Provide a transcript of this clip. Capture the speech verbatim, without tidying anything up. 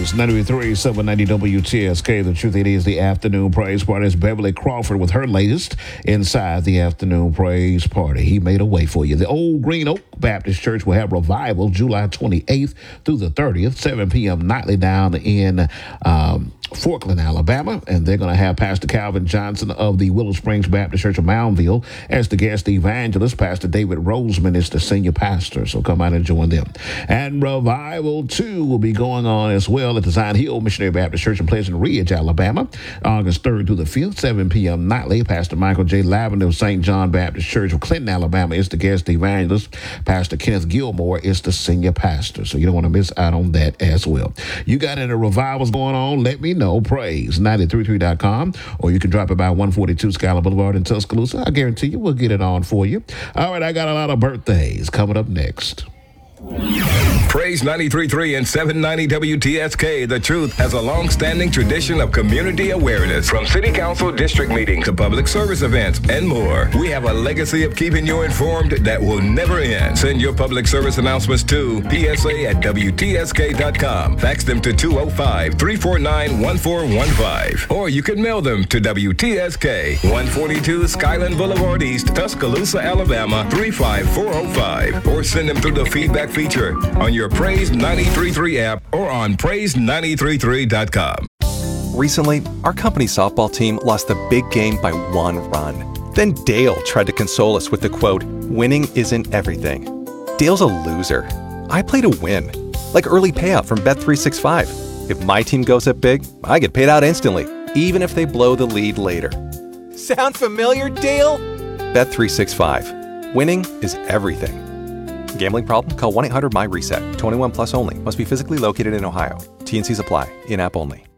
Praise ninety-three, seven ninety W T S K. The truth, it is the afternoon praise party. It's Beverly Crawford with her latest inside the afternoon praise party. He made a way for you. The Old Green Oak Baptist Church will have revival July twenty-eighth through the thirtieth, seven p.m. nightly down in um, Forkland, Alabama. And they're going to have Pastor Calvin Johnson of the Willow Springs Baptist Church of Moundville as the guest evangelist. Pastor David Roseman is the senior pastor, so come out and join them. And Revival two will be going on as well at the Zion Hill Missionary Baptist Church in Pleasant Ridge, Alabama, August third through the fifth, seven p.m. nightly. Pastor Michael J. Lavender of Saint John Baptist Church of Clinton, Alabama is the guest evangelist. Pastor Kenneth Gilmore is the senior pastor, so you don't want to miss out on that as well. You got any revivals going on? Let me know. Praise nine three three dot com, or you can drop it by one forty-two Skylar Boulevard in Tuscaloosa. I guarantee you we'll get it on for you. All right, I got a lot of birthdays coming up next. Praise ninety-three point three and seven ninety W T S K. The Truth has a long-standing tradition of community awareness. From city council district meetings to public service events and more. We have a legacy of keeping you informed that will never end. Send your public service announcements to P S A at W T S K dot com. Fax them to two oh five, three four nine, one four one five. Or you can mail them to W T S K, one forty-two Skyland Boulevard East, Tuscaloosa, Alabama, three five four oh five. Or send them through the feedback feature on your Praise ninety-three point three app or on praise nine three three dot com. Recently, our company softball team lost the big game by one run. Then Dale tried to console us with the quote, "Winning isn't everything." Dale's a loser. I play to win. Like early payout from Bet three sixty-five. If my team goes up big, I get paid out instantly, even if they blow the lead later. Sound familiar, Dale? Bet three sixty-five. Winning is everything. Gambling problem? Call one eight hundred M Y RESET. twenty-one plus only. Must be physically located in Ohio. T and Cs apply. In-app only.